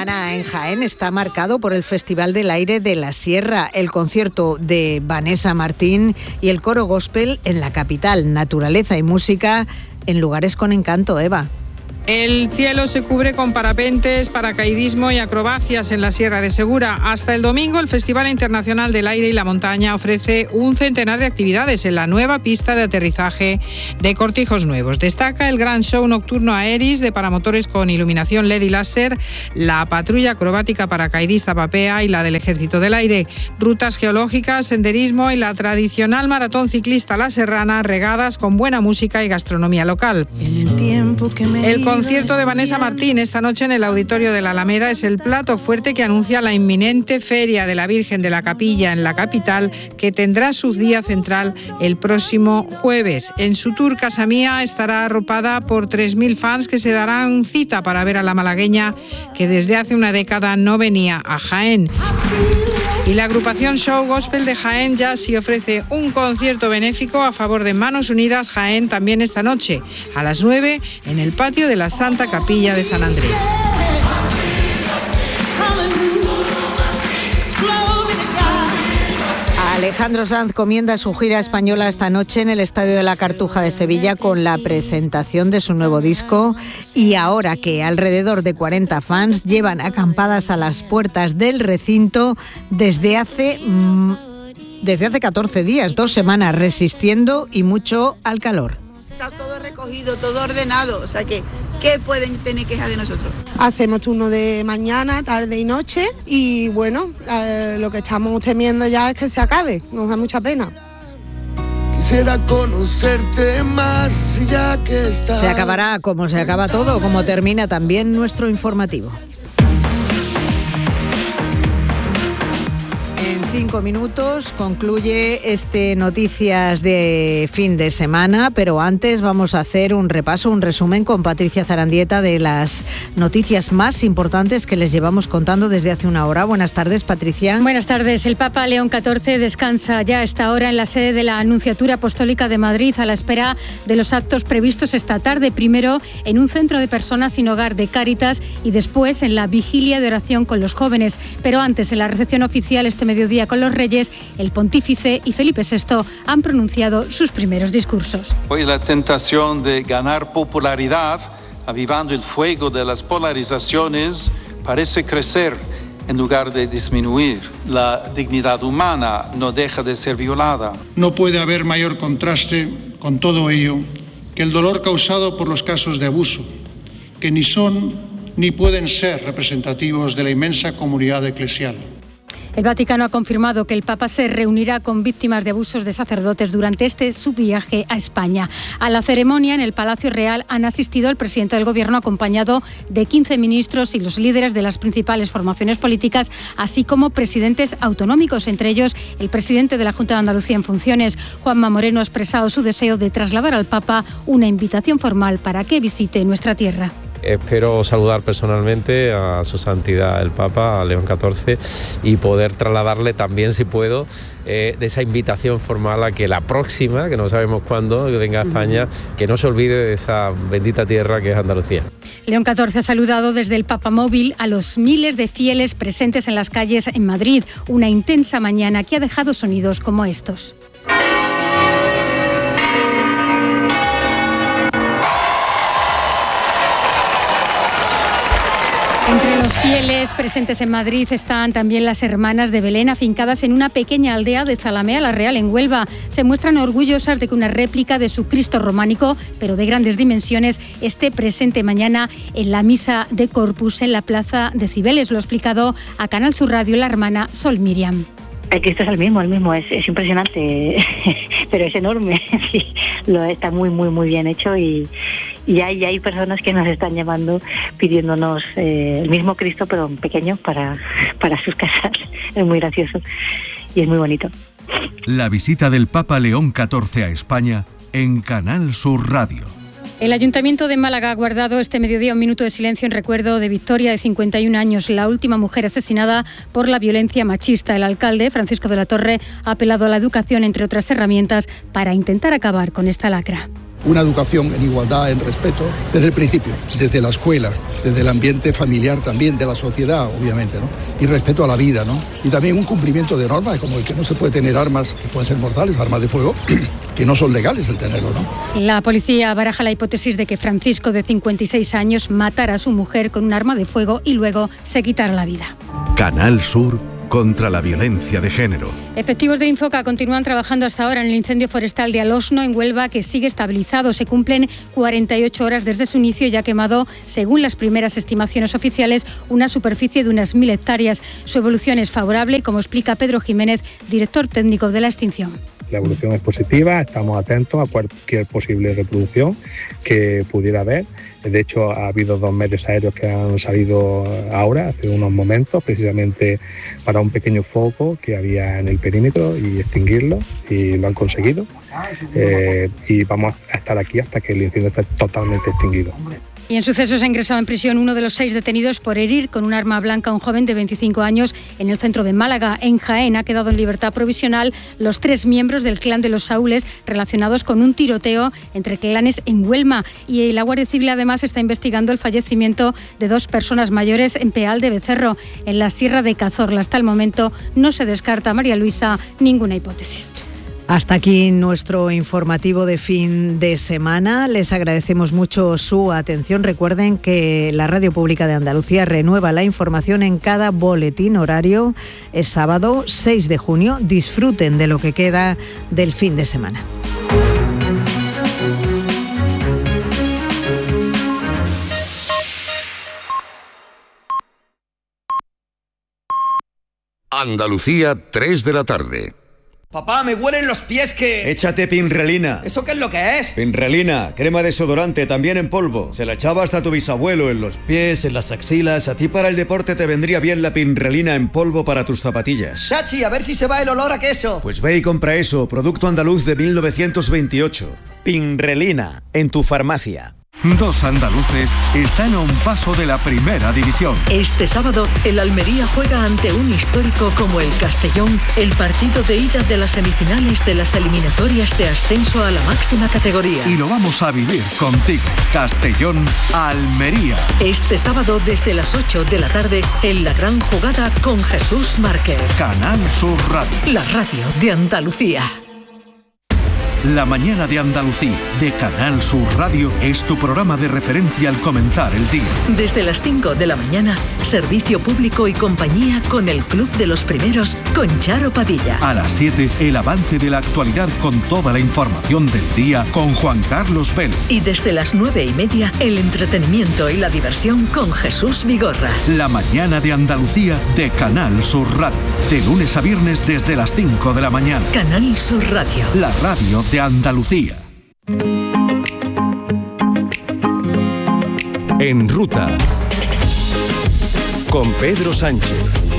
semana en Jaén está marcado por el Festival del Aire de la Sierra, el concierto de Vanessa Martín y el coro gospel en la capital. Naturaleza y música en lugares con encanto, Eva. El cielo se cubre con parapentes, paracaidismo y acrobacias en la Sierra de Segura. Hasta el domingo, el Festival Internacional del Aire y la Montaña ofrece un centenar de actividades en la nueva pista de aterrizaje de Cortijos Nuevos. Destaca el gran show nocturno Aeris de paramotores con iluminación LED y láser, la patrulla acrobática paracaidista Papea y la del Ejército del Aire, rutas geológicas, senderismo y la tradicional maratón ciclista La Serrana, regadas con buena música y gastronomía local. El concierto de Vanessa Martín esta noche en el Auditorio de la Alameda es el plato fuerte que anuncia la inminente Feria de la Virgen de la Capilla en la capital, que tendrá su día central el próximo jueves. En su tour Casa Mía estará arropada por 3.000 fans que se darán cita para ver a la malagueña, que desde hace una década no venía a Jaén. Y la agrupación Show Gospel de Jaén ya sí ofrece un concierto benéfico a favor de Manos Unidas Jaén también esta noche, a las 9, en el patio de la Santa Capilla de San Andrés. Alejandro Sanz comienza su gira española esta noche en el Estadio de la Cartuja de Sevilla con la presentación de su nuevo disco, y ahora que alrededor de 40 fans llevan acampadas a las puertas del recinto desde hace 14 días, 2 semanas, resistiendo y mucho al calor. Está todo recogido, todo ordenado, o sea que, ¿qué pueden tener queja de nosotros? Hacemos turno de mañana, tarde y noche y bueno, lo que estamos temiendo ya es que se acabe, nos da mucha pena. Quisiera conocerte más ya que estás. Se acabará como se acaba todo, como termina también nuestro informativo. 5 minutos concluye este Noticias de fin de semana, pero antes vamos a hacer un repaso, un resumen con Patricia Zarandieta de las noticias más importantes que les llevamos contando desde hace una hora. Buenas tardes, Patricia. Buenas tardes. El Papa León XIV descansa ya a esta hora en la sede de la Anunciatura Apostólica de Madrid a la espera de los actos previstos esta tarde, primero en un centro de personas sin hogar de Cáritas y después en la vigilia de oración con los jóvenes. Pero antes, en la recepción oficial este mediodía con los Reyes, el Pontífice y Felipe VI han pronunciado sus primeros discursos. Hoy la tentación de ganar popularidad, avivando el fuego de las polarizaciones, parece crecer en lugar de disminuir. La dignidad humana no deja de ser violada. No puede haber mayor contraste con todo ello que el dolor causado por los casos de abuso, que ni son ni pueden ser representativos de la inmensa comunidad eclesial. El Vaticano ha confirmado que el Papa se reunirá con víctimas de abusos de sacerdotes durante su viaje a España. A la ceremonia en el Palacio Real han asistido el presidente del Gobierno acompañado de 15 ministros y los líderes de las principales formaciones políticas, así como presidentes autonómicos, entre ellos el presidente de la Junta de Andalucía en funciones. Juanma Moreno ha expresado su deseo de trasladar al Papa una invitación formal para que visite nuestra tierra. Espero saludar personalmente a su santidad el Papa, a León XIV, y poder trasladarle también, si puedo, de esa invitación formal a que la próxima, que no sabemos cuándo, que venga a España, que no se olvide de esa bendita tierra que es Andalucía. León XIV ha saludado desde el Papamóvil a los miles de fieles presentes en las calles en Madrid. Una intensa mañana que ha dejado sonidos como estos. Entre los fieles presentes en Madrid están también las hermanas de Belén, afincadas en una pequeña aldea de Zalamea la Real, en Huelva. Se muestran orgullosas de que una réplica de su Cristo románico, pero de grandes dimensiones, esté presente mañana en la misa de Corpus en la plaza de Cibeles. Lo ha explicado a Canal Sur Radio la hermana Sol Miriam. El Cristo es el mismo, es impresionante, pero es enorme, sí, está muy bien hecho y hay personas que nos están llamando pidiéndonos el mismo Cristo pero pequeño para sus casas. Es muy gracioso y es muy bonito. La visita del Papa León XIV a España en Canal Sur Radio. El Ayuntamiento de Málaga ha guardado este mediodía un minuto de silencio en recuerdo de Victoria, de 51 años, la última mujer asesinada por la violencia machista. El alcalde, Francisco de la Torre, ha apelado a la educación, entre otras herramientas, para intentar acabar con esta lacra. una educación en igualdad, en respeto, desde el principio, desde la escuela, desde el ambiente familiar también, de la sociedad, obviamente, ¿no? Y respeto a la vida, ¿no? Y también un cumplimiento de normas, como el que no se puede tener armas que pueden ser mortales, armas de fuego, que no son legales el tenerlo, ¿no? La policía baraja la hipótesis de que Francisco, de 56 años, matara a su mujer con un arma de fuego y luego se quitara la vida. Canal Sur contra la violencia de género. Efectivos de Infoca continúan trabajando hasta ahora en el incendio forestal de Alosno, en Huelva, que sigue estabilizado. Se cumplen 48 horas desde su inicio y ha quemado, según las primeras estimaciones oficiales, una superficie de unas 1.000 hectáreas. Su evolución es favorable, como explica Pedro Jiménez, director técnico de la extinción. La evolución es positiva, estamos atentos a cualquier posible reproducción que pudiera haber. De hecho, ha habido 2 medios aéreos que han salido ahora, hace unos momentos, precisamente para un pequeño foco que había en el perímetro y extinguirlo, y lo han conseguido. Y vamos a estar aquí hasta que el incendio esté totalmente extinguido. Y en sucesos ha ingresado en prisión uno de los 6 detenidos por herir con un arma blanca a un joven de 25 años en el centro de Málaga. En Jaén ha quedado en libertad provisional los 3 miembros del clan de los Saúles relacionados con un tiroteo entre clanes en Huelma. Y la Guardia Civil además está investigando el fallecimiento de 2 personas mayores en Peal de Becerro, en la Sierra de Cazorla. Hasta el momento no se descarta, María Luisa, ninguna hipótesis. Hasta aquí nuestro informativo de fin de semana. Les agradecemos mucho su atención. Recuerden que la Radio Pública de Andalucía renueva la información en cada boletín horario. Es sábado 6 de junio. Disfruten de lo que queda del fin de semana. Andalucía, 3 de la tarde. Papá, me huelen los pies que... Échate Pinrelina. ¿Eso qué es lo que es? Pinrelina, crema desodorante, también en polvo. Se la echaba hasta tu bisabuelo en los pies, en las axilas. A ti para el deporte te vendría bien la Pinrelina en polvo para tus zapatillas. Chachi, a ver si se va el olor a queso. Pues ve y compra eso, producto andaluz de 1928. Pinrelina, en tu farmacia. 2 andaluces están a un paso de la primera división. Este sábado, el Almería juega ante un histórico como el Castellón, el partido de ida de las semifinales de las eliminatorias de ascenso a la máxima categoría. Y lo vamos a vivir contigo. Castellón-Almería. Este sábado, desde las 8 de la tarde, en la gran jugada con Jesús Márquez. Canal Sur Radio. La radio de Andalucía. La mañana de Andalucía, de Canal Sur Radio, es tu programa de referencia al comenzar el día. Desde las 5 de la mañana, servicio público y compañía con el Club de los Primeros, con Charo Padilla. A las 7, el avance de la actualidad con toda la información del día, con Juan Carlos Vélez. Y desde las 9:30, el entretenimiento y la diversión con Jesús Vigorra. La mañana de Andalucía, de Canal Sur Radio. De lunes a viernes desde las 5 de la mañana. Canal Sur Radio. La radio de Andalucía. En ruta con Pedro Sánchez.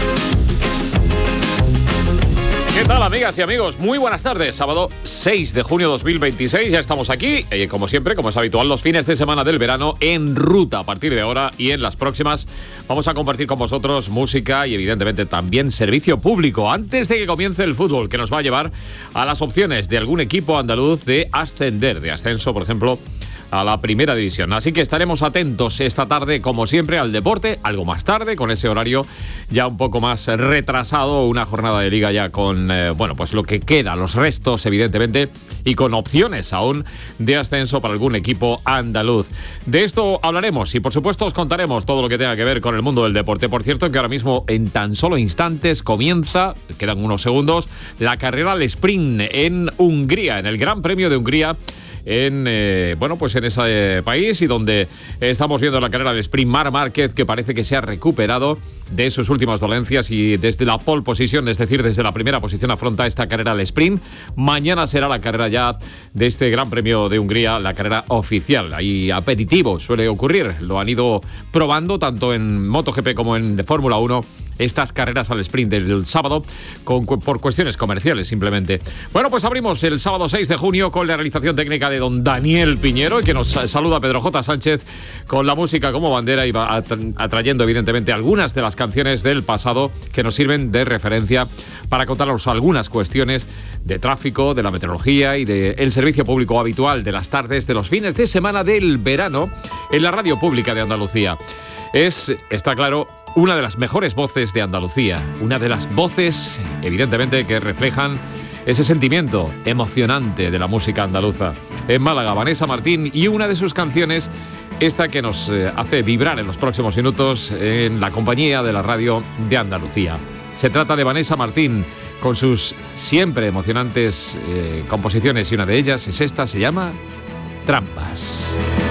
¿Qué tal, amigas y amigos? Muy buenas tardes. Sábado 6 de junio 2026. Ya estamos aquí, como siempre, como es habitual, los fines de semana del verano en ruta. A partir de ahora y en las próximas vamos a compartir con vosotros música y evidentemente también servicio público. Antes de que comience el fútbol, que nos va a llevar a las opciones de algún equipo andaluz de ascender, de ascenso, por ejemplo, a la primera división. Así que estaremos atentos esta tarde, como siempre, al deporte, algo más tarde, con ese horario ya un poco más retrasado, una jornada de liga ya con, pues lo que queda, los restos, evidentemente, y con opciones aún de ascenso para algún equipo andaluz. De esto hablaremos y, por supuesto, os contaremos todo lo que tenga que ver con el mundo del deporte. Por cierto, que ahora mismo, en tan solo instantes, comienza, quedan unos segundos, la carrera al sprint en Hungría, en el Gran Premio de Hungría, en ese país, y donde estamos viendo la carrera del sprint Marc Márquez, que parece que se ha recuperado de sus últimas dolencias y desde la pole position, es decir, desde la primera posición, afronta esta carrera al sprint. Mañana será la carrera ya de este Gran Premio de Hungría, la carrera oficial. Ahí aperitivo suele ocurrir, lo han ido probando tanto en MotoGP como en Fórmula 1, estas carreras al sprint del sábado por cuestiones comerciales simplemente. Bueno, pues abrimos el sábado 6 de junio con la realización técnica de don Daniel Piñero, y que nos saluda Pedro J. Sánchez con la música como bandera, y va atrayendo evidentemente algunas de las canciones del pasado que nos sirven de referencia para contarnos algunas cuestiones de tráfico, de la meteorología y del servicio público habitual de las tardes de los fines de semana del verano en la radio pública de Andalucía. Está claro, una de las mejores voces de Andalucía, una de las voces, evidentemente, que reflejan ese sentimiento emocionante de la música andaluza. En Málaga, Vanessa Martín, y una de sus canciones, esta que nos hace vibrar en los próximos minutos en la compañía de la radio de Andalucía. Se trata de Vanessa Martín, con sus siempre emocionantes composiciones, y una de ellas es esta, se llama Trampas.